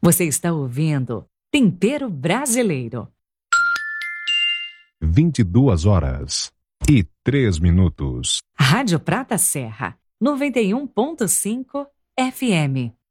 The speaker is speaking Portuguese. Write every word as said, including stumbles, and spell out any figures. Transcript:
Você está ouvindo Tempero Brasileiro. vinte e duas horas e três minutos. Rádio Prata Serra, noventa e um ponto cinco F M.